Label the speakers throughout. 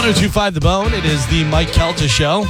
Speaker 1: 1025 The Bone. It is the Mike Kelta Show.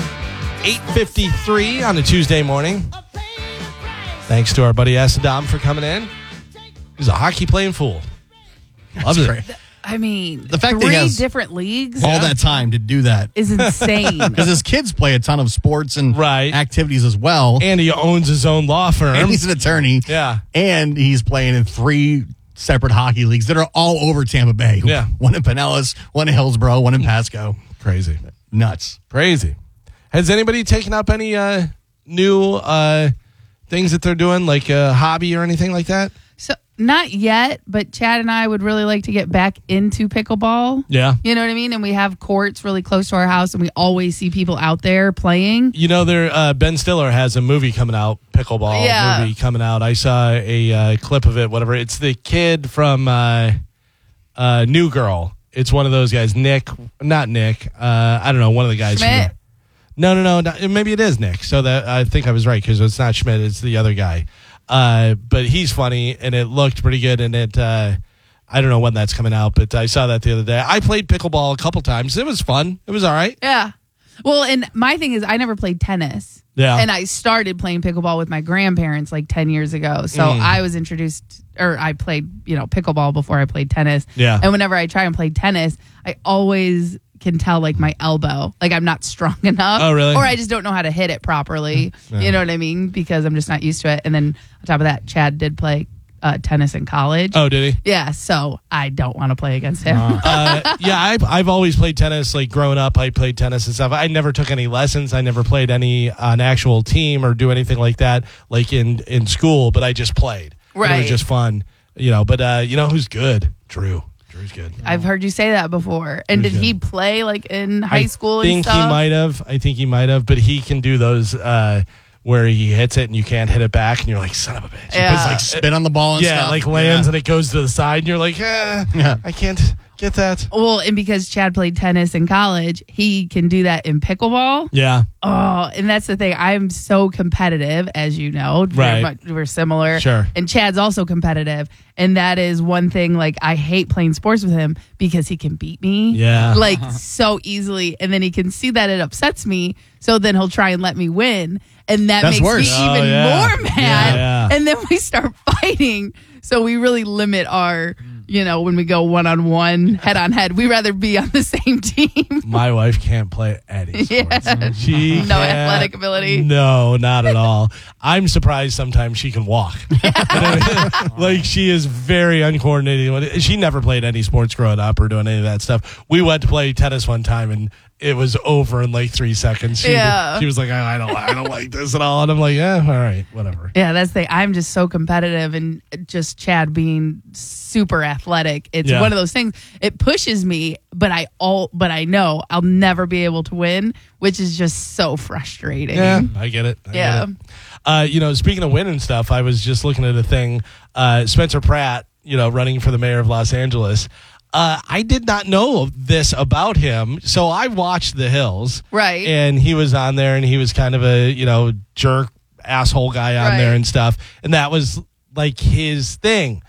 Speaker 1: 8:53 on a Tuesday morning. Thanks to our buddy Asadam for coming in. He's a hockey playing fool. Loves it.
Speaker 2: I mean,
Speaker 3: the fact that he
Speaker 2: three
Speaker 3: has
Speaker 2: different leagues
Speaker 3: all that time to do that
Speaker 2: is insane.
Speaker 3: Because his kids play a ton of sports and activities as well.
Speaker 1: And he owns his own law firm.
Speaker 3: And he's an attorney.
Speaker 1: Yeah.
Speaker 3: And he's playing in 3 separate hockey leagues that are all over Tampa Bay.
Speaker 1: Yeah.
Speaker 3: One in Pinellas, one in Hillsborough, one in Pasco.
Speaker 1: Crazy.
Speaker 3: Nuts.
Speaker 1: Crazy. Has anybody taken up any new things that they're doing, like a hobby or anything like that?
Speaker 2: So not yet, but Chad and I would really like to get back into pickleball.
Speaker 1: Yeah.
Speaker 2: You know what I mean? And we have courts really close to our house, and we always see people out there playing.
Speaker 1: You know, Ben Stiller has a movie coming out, pickleball movie coming out. I saw a clip of it, whatever. It's the kid from New Girl. It's one of those guys, not Nick. I don't know, one of the guys.
Speaker 2: Schmidt?
Speaker 1: No, maybe it is Nick. So that I think I was right, because it's not Schmidt, it's the other guy. But he's funny, and it looked pretty good, and it I don't know when that's coming out, but I saw that the other day. I played pickleball a couple times. It was fun. It was all right.
Speaker 2: Yeah. Well, and my thing is I never played tennis.
Speaker 1: Yeah.
Speaker 2: And I started playing pickleball with my grandparents like 10 years ago. So I was introduced, or I played, pickleball before I played tennis.
Speaker 1: Yeah.
Speaker 2: And whenever I try and play tennis, I always can tell like my elbow, like I'm not strong enough.
Speaker 1: Oh, really?
Speaker 2: Or I just don't know how to hit it properly.
Speaker 1: Yeah.
Speaker 2: You know what I mean? Because I'm just not used to it. And then on top of that, Chad did play tennis in college.
Speaker 1: Oh, did he?
Speaker 2: Yeah, so I don't want to play against him.
Speaker 1: I've always played tennis. Like growing up, I played tennis and stuff. I never took any lessons. I never played an actual team or do anything like that, like in school. But I just played.
Speaker 2: Right.
Speaker 1: And it was just fun, But you know who's good? Drew. Drew's good.
Speaker 2: I've heard you say that before. And did he play like in high school and stuff?
Speaker 1: I think he might have, but he can do those where he hits it and you can't hit it back, and you're like, son of a bitch.
Speaker 2: Yeah.
Speaker 3: It's like spin on the ball and stuff.
Speaker 1: Yeah, like lands and it goes to the side, and you're like, I can't get that.
Speaker 2: Well, and because Chad played tennis in college, he can do that in pickleball.
Speaker 1: Yeah.
Speaker 2: Oh, and that's the thing. I'm so competitive, as you know.
Speaker 1: Right.
Speaker 2: We're similar.
Speaker 1: Sure.
Speaker 2: And Chad's also competitive. And that is one thing, like, I hate playing sports with him because he can beat me.
Speaker 1: Yeah.
Speaker 2: Like, so easily. And then he can see that it upsets me. So then he'll try and let me win. And that
Speaker 3: That's
Speaker 2: makes
Speaker 3: worse.
Speaker 2: me even more mad.
Speaker 1: Yeah.
Speaker 2: And then we start fighting. So we really limit our, when we go one-on-one, head-on-head, we rather be on the same team.
Speaker 1: My wife can't play any sports.
Speaker 2: Yeah.
Speaker 1: She
Speaker 2: No
Speaker 1: can't.
Speaker 2: athletic ability.
Speaker 1: No, not at all. I'm surprised sometimes she can walk. Like, she is very uncoordinated. She never played any sports growing up or doing any of that stuff. We went to play tennis one time, and it was over in like 3 seconds. She was like, I don't like this at all. And I'm like, all right, whatever.
Speaker 2: Yeah, that's the thing. I'm just so competitive, and just Chad being super athletic. It's one of those things. It pushes me, but I know I'll never be able to win, which is just so frustrating.
Speaker 1: Yeah, I get it. I get it. Speaking of winning stuff, I was just looking at a thing. Spencer Pratt, running for the mayor of Los Angeles. I did not know this about him, so I watched The Hills.
Speaker 2: Right.
Speaker 1: And he was on there, and he was kind of a, jerk, asshole guy on there and stuff. And that was, like, his thing.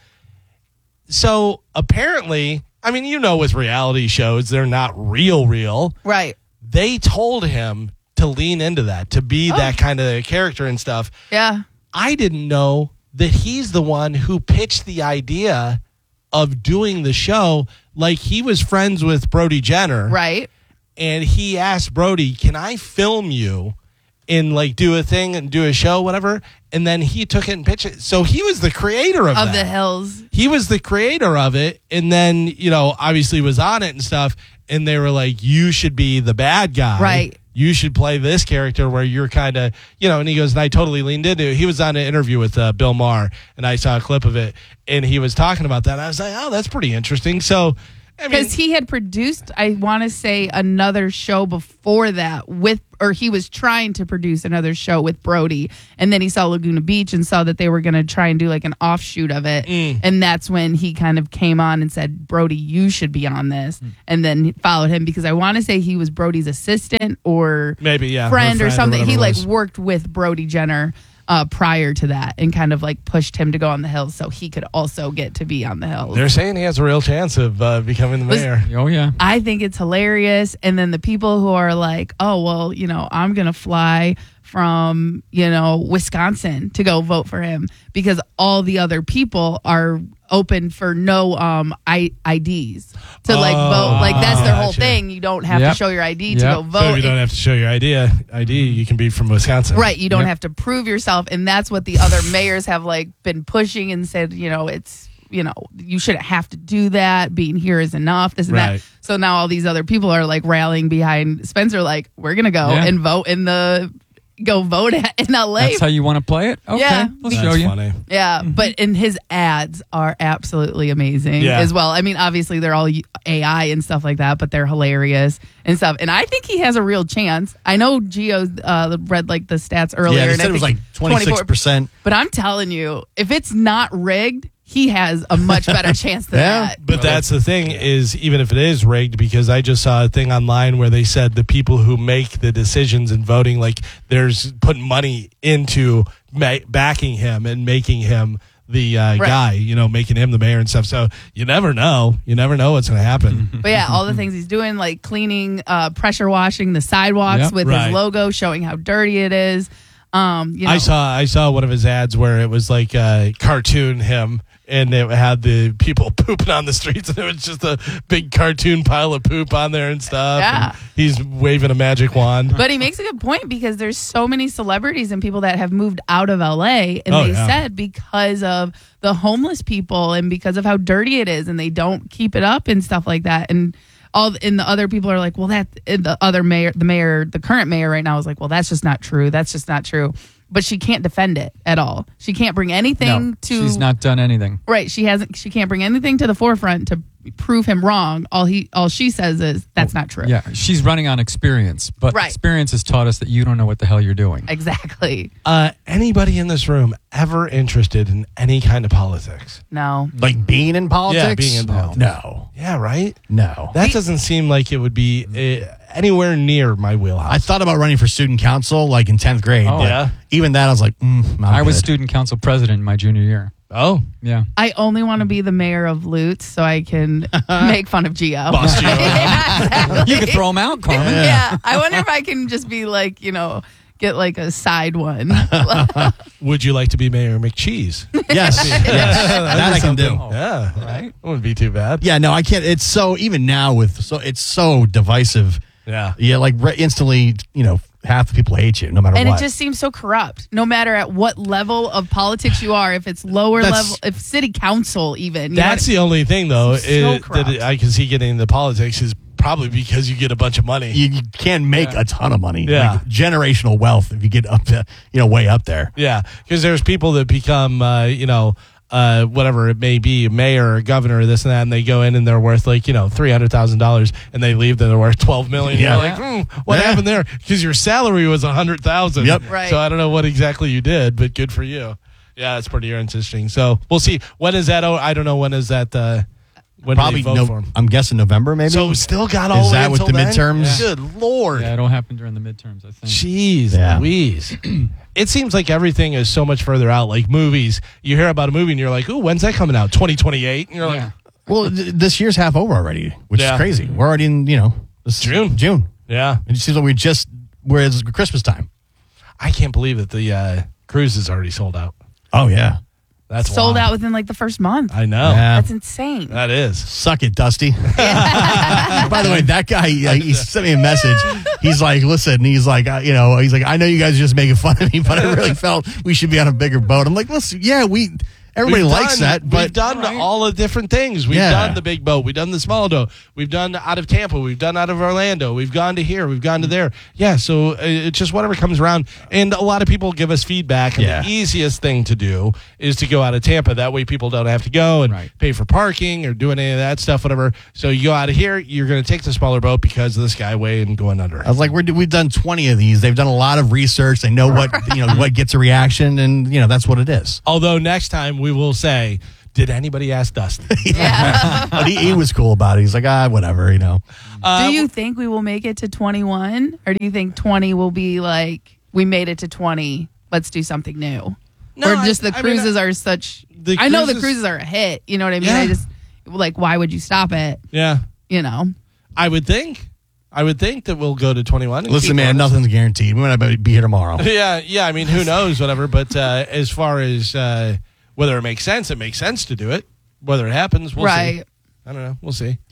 Speaker 1: So, apparently, with reality shows, they're not real.
Speaker 2: Right.
Speaker 1: They told him to lean into that, to be that kind of character and stuff.
Speaker 2: Yeah.
Speaker 1: I didn't know that he's the one who pitched the idea of doing the show. Like, he was friends with Brody Jenner.
Speaker 2: Right.
Speaker 1: And he asked Brody, can I film you and like do a thing and do a show, whatever? And then he took it and pitched it. So he was the creator of that.
Speaker 2: The Hills.
Speaker 1: He was the creator of it. And then, obviously was on it and stuff. And they were like, you should be the bad guy.
Speaker 2: Right.
Speaker 1: You should play this character where you're kind of, and he goes, and I totally leaned into it. He was on an interview with Bill Maher, and I saw a clip of it, and he was talking about that. And I was like, oh, that's pretty interesting. So,
Speaker 2: because he had produced, I want to say, another show before that he was trying to produce another show with Brody, and then he saw Laguna Beach and saw that they were going to try and do like an offshoot of it, and that's when he kind of came on and said, Brody, you should be on this, and then followed him, because I want to say he was Brody's assistant or
Speaker 1: maybe
Speaker 2: friend or something.
Speaker 1: Or
Speaker 2: he like worked with Brody Jenner. prior to that, and kind of like pushed him to go on the Hills so he could also get to be on the Hills.
Speaker 1: They're saying he has a real chance of becoming the mayor.
Speaker 4: Oh, yeah.
Speaker 2: I think it's hilarious. And then the people who are like, oh, well, I'm going to fly from, Wisconsin to go vote for him because all the other people are open for no IDs to vote. Like that's their whole
Speaker 1: gotcha.
Speaker 2: thing. You don't have to show your ID to go vote.
Speaker 1: So if you don't have to show your ID, you can be from Wisconsin.
Speaker 2: Right. You don't have to prove yourself. And that's what the other mayors have been pushing and said, it's, you shouldn't have to do that. Being here is enough. This and
Speaker 1: Right.
Speaker 2: that. So now all these other people are rallying behind Spencer. We're going to go and vote in LA.
Speaker 4: That's how you want to play it? Okay.
Speaker 2: Yeah.
Speaker 4: We'll
Speaker 1: That's
Speaker 4: show you.
Speaker 1: funny.
Speaker 2: Yeah, but his ads are absolutely amazing
Speaker 1: Yeah.
Speaker 2: as well. I mean, obviously they're all AI and stuff like that, but they're hilarious and stuff. And I think he has a real chance. I know Gio read the stats earlier.
Speaker 3: Yeah, they
Speaker 2: and
Speaker 3: said it was 26%.
Speaker 2: But I'm telling you, if it's not rigged, he has a much better chance than that.
Speaker 1: But that's the thing is, even if it is rigged, because I just saw a thing online where they said the people who make the decisions in voting, there's putting money into backing him and making him the guy, making him the mayor and stuff. So you never know. You never know what's going to happen.
Speaker 2: But yeah, all the things he's doing, like cleaning, pressure washing the sidewalks with
Speaker 1: Right.
Speaker 2: his logo, showing how dirty it is.
Speaker 1: I saw one of his ads where it was like a cartoon him, and it had the people pooping on the streets, and it was just a big cartoon pile of poop on there and stuff.
Speaker 2: Yeah.
Speaker 1: And he's waving a magic wand.
Speaker 2: But he makes a good point because there's so many celebrities and people that have moved out of LA, and they said because of the homeless people and because of how dirty it is, and they don't keep it up and stuff like that. And the other people are like, well, the current mayor right now is like, well, that's just not true. That's just not true. But she can't defend it at all. She can't bring anything to.
Speaker 4: She's not done anything.
Speaker 2: Right. She can't bring anything to the forefront to prove him wrong. All she says is that's not true.
Speaker 4: Yeah, she's running on experience, but
Speaker 2: Right.
Speaker 4: experience has taught us that you don't know what the hell you're doing.
Speaker 2: Exactly.
Speaker 1: Anybody in this room ever interested in any kind of politics?
Speaker 2: No.
Speaker 3: Like being in politics?
Speaker 1: Yeah, being in politics.
Speaker 3: No.
Speaker 1: Yeah, right?
Speaker 3: No.
Speaker 1: That doesn't seem like it would be anywhere near my wheelhouse.
Speaker 3: I thought about running for student council in 10th grade.
Speaker 4: Oh.
Speaker 3: but
Speaker 1: Yeah?
Speaker 3: even that, I was like,
Speaker 4: I was
Speaker 3: good.
Speaker 4: student council president in my junior year.
Speaker 1: Oh.
Speaker 4: Yeah.
Speaker 2: I only want to be the mayor of Lutz so I can make fun of Gio.
Speaker 1: Boss Gio.
Speaker 2: Yeah, exactly.
Speaker 4: You could throw them out, Carmen.
Speaker 2: Yeah. I wonder if I can just be get a side one.
Speaker 1: Would you like to be Mayor McCheese?
Speaker 3: Yes. yes. That I can do.
Speaker 1: Yeah.
Speaker 4: Right.
Speaker 1: That wouldn't be too bad.
Speaker 3: Yeah, no, I can't. It's so, even now it's so divisive.
Speaker 1: Yeah.
Speaker 3: Yeah, instantly, half the people hate you no matter
Speaker 2: And
Speaker 3: what.
Speaker 2: it just seems so corrupt, no matter at what level of politics you are. If it's lower level, if city council even.
Speaker 1: That's the only thing, though,
Speaker 2: So corrupt.
Speaker 1: that I can see getting into politics is probably because you get a bunch of money.
Speaker 3: you can make a ton of money.
Speaker 1: Yeah.
Speaker 3: Generational wealth if you get up to, way up there.
Speaker 1: Yeah, because there's people that become, whatever it may be, mayor or governor or this and that, and they go in and they're worth $300,000, and they leave and they're worth $12 million.
Speaker 3: Yeah.
Speaker 1: You're like, what happened there? Because your salary was $100,000.
Speaker 3: Yep.
Speaker 2: Right.
Speaker 1: So I don't know what exactly you did, but good for you. Yeah, it's pretty interesting. So we'll see. When is that? I don't know. When is that? When
Speaker 3: Probably
Speaker 1: do they vote for him?
Speaker 3: I'm guessing November, maybe.
Speaker 1: So still got all
Speaker 3: Is
Speaker 1: the way
Speaker 3: that with
Speaker 1: until
Speaker 3: the
Speaker 1: then?
Speaker 3: midterms?
Speaker 1: Good Lord.
Speaker 4: Yeah, it'll happen during the midterms, I think.
Speaker 1: Jeez
Speaker 3: Yeah.
Speaker 1: Louise. It seems like everything is so much further out. Like movies, you hear about a movie and you're like, ooh, when's that coming out? 2028? And you're like,
Speaker 4: Yeah.
Speaker 3: Well, this year's half over already, which
Speaker 1: Yeah.
Speaker 3: is crazy. We're already in, this
Speaker 1: June.
Speaker 3: June.
Speaker 1: yeah.
Speaker 3: It seems like we're it's Christmas time.
Speaker 1: I can't believe that the cruise is already sold out.
Speaker 3: Oh, yeah.
Speaker 1: That's
Speaker 2: sold
Speaker 1: wild.
Speaker 2: out within the first month.
Speaker 1: I know.
Speaker 3: Yeah.
Speaker 2: That's insane.
Speaker 1: That is.
Speaker 3: Suck it, Dusty. By the way, that guy, he sent me a message. He's like, listen, he's like, I know you guys are just making fun of me, but I really felt we should be on a bigger boat. I'm like, listen, yeah, everybody likes that, but
Speaker 1: we've done all the different things. We've done the big boat. We've done the small boat. We've done out of Tampa. We've done out of Orlando. We've gone to here. We've gone to there. Yeah, so it's just whatever comes around. And a lot of people give us feedback. And the easiest thing to do is to go out of Tampa. That way people don't have to go and pay for parking or doing any of that stuff, whatever. So you go out of here, you're going to take the smaller boat because of the Skyway and going under it.
Speaker 3: I was like, we've done 20 of these. They've done a lot of research. They know what what gets a reaction, and that's what it is.
Speaker 1: Although next time we will say, did anybody ask Dustin?
Speaker 2: Yeah.
Speaker 3: But he was cool about it. He's like, whatever,
Speaker 2: Do you think we will make it to 21? Or do you think 20 will be like, we made it to 20, let's do something new.
Speaker 1: No,
Speaker 2: or just the
Speaker 1: I mean,
Speaker 2: cruises are such.
Speaker 1: the
Speaker 2: I know the
Speaker 1: cruises-
Speaker 2: cruises are a hit. You know what I mean?
Speaker 1: Yeah.
Speaker 2: I just like, why would you stop it?
Speaker 1: Yeah.
Speaker 2: You know.
Speaker 1: I would think that we'll go to 21. and
Speaker 3: Listen,
Speaker 1: keep
Speaker 3: man,
Speaker 1: on this.
Speaker 3: nothing's guaranteed. We might not be here tomorrow.
Speaker 1: Yeah. I mean, who knows, whatever. But as far as whether it makes sense to do it. Whether it happens, we'll see.
Speaker 2: Right.
Speaker 1: I don't know. We'll see.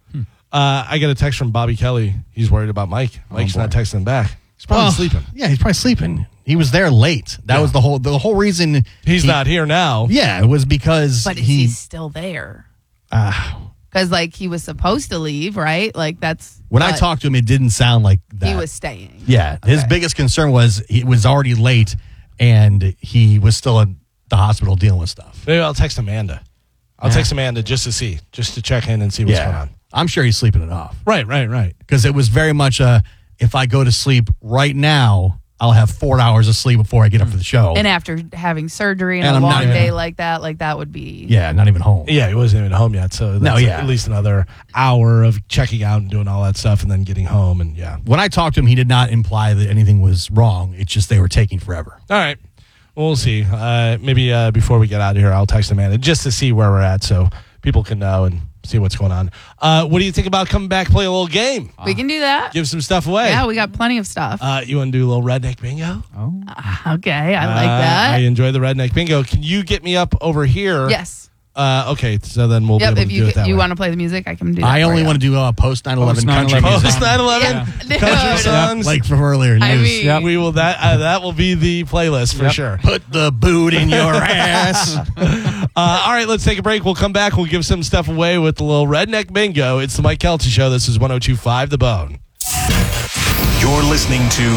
Speaker 1: I got a text from Bobby Kelly. He's worried about Mike. Mike's not texting back. He's probably sleeping.
Speaker 3: Yeah, he's probably sleeping. He was there late. That was the whole reason.
Speaker 1: He's not here now.
Speaker 3: Yeah, it was because
Speaker 2: But he's still there. Because like he was supposed to leave, right? Like that's
Speaker 3: when I
Speaker 2: but
Speaker 3: talked to him, it didn't sound like that.
Speaker 2: he was staying.
Speaker 3: Yeah, his biggest concern was he was already late and he was still in the hospital dealing with stuff.
Speaker 1: Maybe I'll text Amanda. I'll text Amanda just to check in and see what's going on.
Speaker 3: I'm sure he's sleeping it off
Speaker 1: Right.
Speaker 3: because it was very much if I go to sleep right now, I'll have 4 hours of sleep before I get up for the show.
Speaker 2: And after having surgery and
Speaker 3: And
Speaker 2: a
Speaker 3: I'm
Speaker 2: long
Speaker 3: not even-
Speaker 2: day like that would be.
Speaker 3: yeah, not even home.
Speaker 1: Yeah, he wasn't even home yet. So that's at least another hour of checking out and doing all that stuff and then getting home. And yeah.
Speaker 3: When I talked to him, he did not imply that anything was wrong. It's just they were taking forever.
Speaker 1: All right. Well, we'll see. Maybe before we get out of here, I'll text Amanda just to see where we're at so people can know and see what's going on. What do you think about coming back, play a little game?
Speaker 2: We can do that.
Speaker 1: Give some stuff away.
Speaker 2: Yeah, we got plenty of stuff.
Speaker 1: You want to do a little redneck bingo?
Speaker 2: Okay, I like that.
Speaker 1: I enjoy the redneck bingo. Can you get me up over here?
Speaker 2: Yes.
Speaker 1: Okay, so then we'll be
Speaker 2: Yep.
Speaker 1: able
Speaker 2: If
Speaker 1: to do it that
Speaker 2: you
Speaker 1: way.
Speaker 2: want to play the music, I can do that.
Speaker 3: I only
Speaker 2: for
Speaker 3: want to do post 9/11
Speaker 4: Post
Speaker 3: country
Speaker 4: 9/11
Speaker 3: music.
Speaker 1: Post 9/11
Speaker 2: Yeah.
Speaker 1: country
Speaker 2: No.
Speaker 1: songs.
Speaker 3: Like from earlier news.
Speaker 2: I mean-
Speaker 4: Yep.
Speaker 1: We will that will be the playlist for sure.
Speaker 3: Put the boot in your ass.
Speaker 1: All right, let's take a break. We'll come back. We'll give some stuff away with the little redneck bingo. It's the Mike Kelty Show. This is 102.5 The Bone.
Speaker 5: You're listening to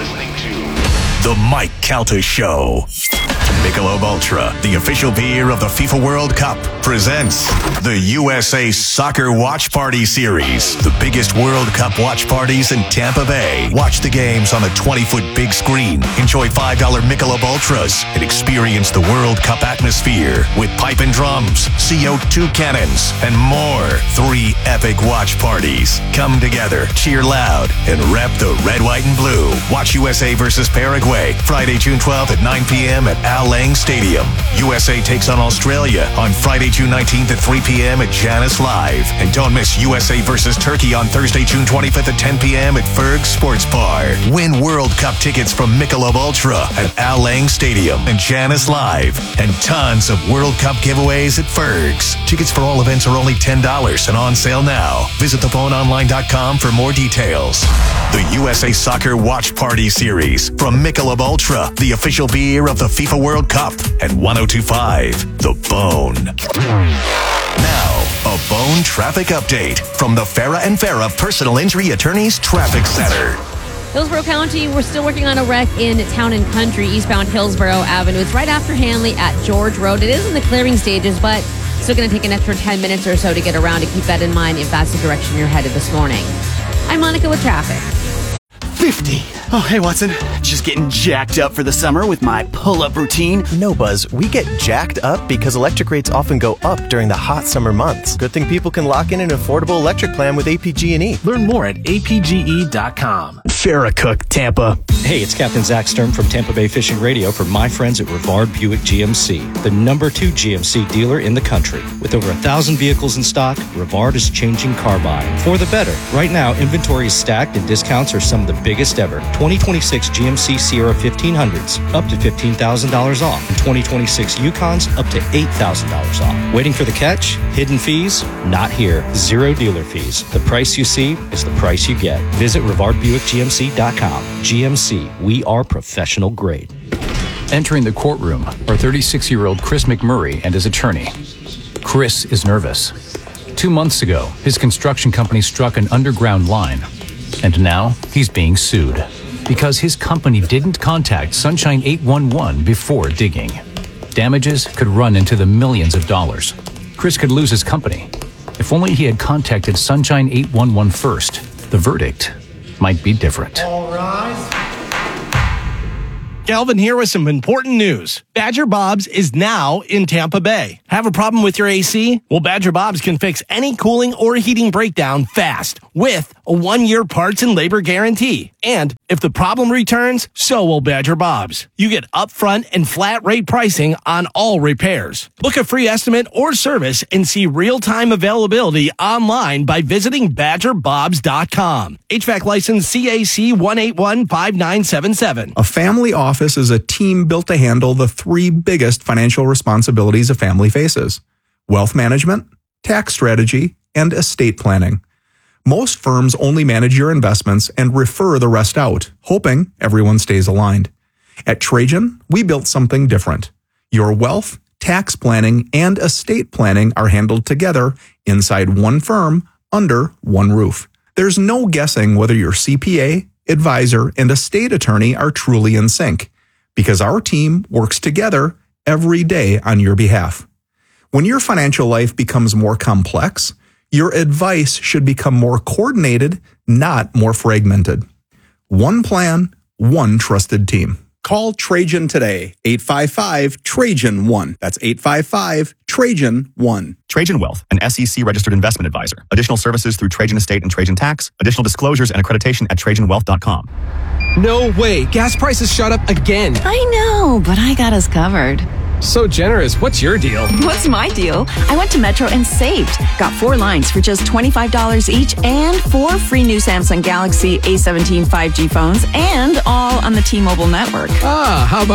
Speaker 5: The Mike Calta Show. Michelob Ultra, the official beer of the FIFA World Cup, presents the USA Soccer Watch Party Series. The biggest World Cup watch parties in Tampa Bay. Watch the games on a 20-foot big screen. Enjoy $5 Michelob Ultras and experience the World Cup atmosphere with pipe and drums, CO2 cannons, and more. 3 epic watch parties. Come together, cheer loud, and rep the red, white, and blue. Watch USA versus Paraguay, Friday, June 12th at 9 p.m. at Al Lang Stadium. USA takes on Australia on Friday, June 19th at 3 p.m. at Janus Live. And don't miss USA versus Turkey on Thursday, June 25th at 10 p.m. at Ferg Sports Bar. Win World Cup tickets from Michelob Ultra at Al Lang Stadium and Janus Live. And tons of World Cup giveaways at Ferg's. Tickets for all events are only $10 and on sale now. Visit theboneonline.com for more details. The USA Soccer Watch Party Series from Michelob Ultra, the official beer of the FIFA World Cup, at 102.5 The Bone. Now, a Bone traffic update from the Farah and Farah Personal Injury Attorneys Traffic Center.
Speaker 6: Hillsborough County, we're still working on a wreck in Town and Country, eastbound Hillsborough Avenue. It's right after Hanley at George Road. It is in the clearing stages, but still going to take an extra 10 minutes or so to get around. To keep that in mind if that's the direction you're headed this morning. I'm Monica with traffic.
Speaker 7: 50. Oh, hey, Watson. Just getting jacked up for the summer with my pull-up routine.
Speaker 8: No, Buzz, we get jacked up because electric rates often go up during the hot summer months. Good thing people can lock in an affordable electric plan with APG&E.
Speaker 9: Learn more at apge.com.
Speaker 7: Farracook, Tampa.
Speaker 9: Hey, it's Captain Zach Sturm from Tampa Bay Fishing Radio for my friends at Rivard Buick GMC, the #2 GMC dealer in the country. With over 1,000 vehicles in stock, Rivard is changing car buying for the better. Right now, inventory is stacked and discounts are some of the biggest ever. 2026 GMC Sierra 1500s up to $15,000 off, and 2026 Yukons up to $8,000 off. Waiting for the catch? Hidden fees? Not here. Zero dealer fees. The price you see is the price you get. Visit RivardBuickGMC.com. GMC, we are professional grade.
Speaker 10: Entering the courtroom are 36-year-old Chris McMurray and his attorney. Chris is nervous. 2 months ago, his construction company struck an underground line, and now he's being sued because his company didn't contact Sunshine 811 before digging. Damages could run into the millions of dollars. Chris could lose his company. If only he had contacted Sunshine 811 first, the verdict might be different.
Speaker 11: Galvin here with some important news. Badger Bob's is now in Tampa Bay. Have a problem with your AC? Well, Badger Bob's can fix any cooling or heating breakdown fast with a 1-year parts and labor guarantee. And if the problem returns, so will Badger Bob's. You get upfront and flat rate pricing on all repairs. Book a free estimate or service and see real-time availability online by visiting BadgerBobs.com. HVAC license CAC 1815977.
Speaker 12: A family office is a team built to handle the 3 biggest financial responsibilities a family faces: wealth management, tax strategy, and estate planning. Most firms only manage your investments and refer the rest out, hoping everyone stays aligned. At Trajan, we built something different. Your wealth, tax planning, and estate planning are handled together inside one firm under one roof. There's no guessing whether your CPA, advisor, and estate attorney are truly in sync, because our team works together every day on your behalf. When your financial life becomes more complex, your advice should become more coordinated, not more fragmented. One plan, one trusted team. Call Trajan today, 855-TRAJAN-1. That's 855-TRAJAN-1.
Speaker 13: Trajan Wealth, an SEC-registered investment advisor. Additional services through Trajan Estate and Trajan Tax. Additional disclosures and accreditation at TrajanWealth.com.
Speaker 14: No way. Gas prices shot up again.
Speaker 15: I know, but I got us covered.
Speaker 14: So generous. What's your deal?
Speaker 15: What's my deal? I went to Metro and saved. Got 4 lines for just $25 each and 4 free new Samsung Galaxy A17 5G phones, and all on the T-Mobile network.
Speaker 14: Ah, how about